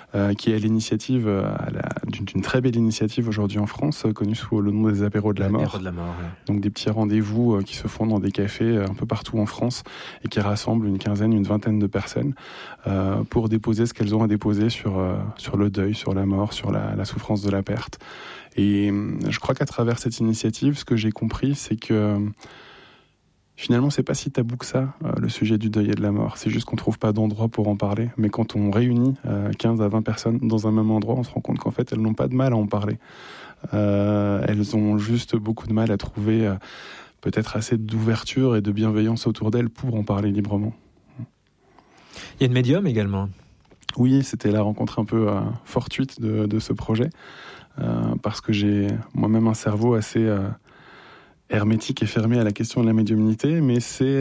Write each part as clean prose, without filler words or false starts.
qui est à l'initiative d'une très belle initiative aujourd'hui en France, connue sous le nom des apéros de la mort. Ouais. Donc des petits rendez-vous qui se font dans des cafés un peu partout en France et qui rassemblent une vingtaine de personnes pour déposer ce qu'elles ont à déposer sur le deuil, sur la mort, sur la souffrance de la perte. Et je crois qu'à travers cette initiative, ce que j'ai compris, c'est que finalement, c'est pas si tabou que ça, le sujet du deuil et de la mort. C'est juste qu'on trouve pas d'endroit pour en parler. Mais quand on réunit 15 à 20 personnes dans un même endroit, on se rend compte qu'en fait, elles n'ont pas de mal à en parler. Elles ont juste beaucoup de mal à trouver peut-être assez d'ouverture et de bienveillance autour d'elles pour en parler librement. Il y a une médium également. Oui, c'était la rencontre un peu fortuite de ce projet, parce que j'ai moi-même un cerveau assez hermétique et fermé à la question de la médiumnité, mais c'est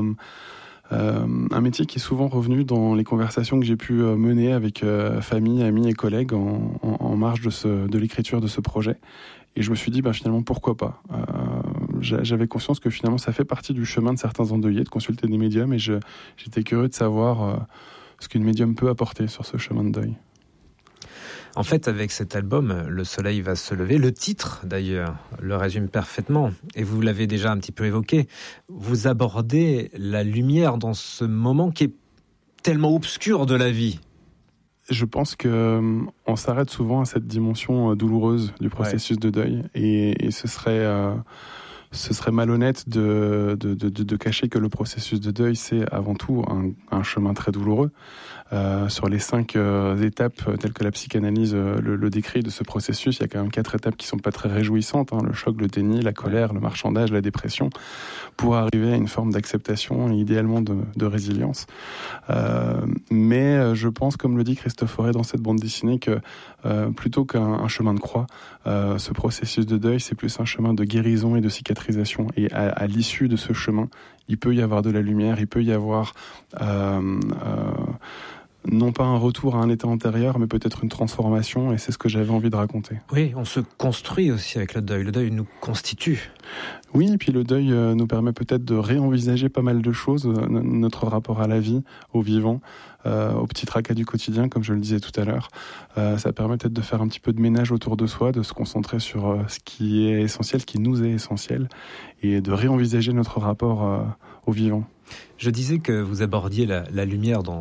un métier qui est souvent revenu dans les conversations que j'ai pu mener avec famille, amis et collègues en marge de l'écriture de ce projet. Et je me suis dit, finalement, pourquoi pas ? J'avais conscience que finalement, ça fait partie du chemin de certains endeuillés de consulter des médiums, et j'étais curieux de savoir ce qu'une médium peut apporter sur ce chemin de deuil. En fait, avec cet album, Le soleil va se lever, le titre d'ailleurs le résume parfaitement, et vous l'avez déjà un petit peu évoqué, vous abordez la lumière dans ce moment qui est tellement obscur de la vie. Je pense qu'on s'arrête souvent à cette dimension douloureuse du processus de deuil, et ce serait malhonnête de cacher que le processus de deuil, c'est avant tout un chemin très douloureux. Sur les 5 étapes telles que la psychanalyse le décrit de ce processus, il y a quand même 4 étapes qui sont pas très réjouissantes, le choc, le déni, la colère, le marchandage, la dépression, pour arriver à une forme d'acceptation et idéalement de résilience. Mais je pense, comme le dit Christophe Fauré dans cette bande dessinée, que plutôt qu'un chemin de croix, ce processus de deuil, c'est plus un chemin de guérison et de cicatrisation. Et à l'issue de ce chemin, il peut y avoir de la lumière, il peut y avoir non pas un retour à un état antérieur, mais peut-être une transformation, et c'est ce que j'avais envie de raconter. Oui, on se construit aussi avec le deuil. Le deuil nous constitue. Oui, et puis le deuil nous permet peut-être de réenvisager pas mal de choses, notre rapport à la vie, au vivant, au petit tracas du quotidien, comme je le disais tout à l'heure. Ça permet peut-être de faire un petit peu de ménage autour de soi, de se concentrer sur ce qui est essentiel, ce qui nous est essentiel, et de réenvisager notre rapport au vivant. Je disais que vous abordiez la lumière dans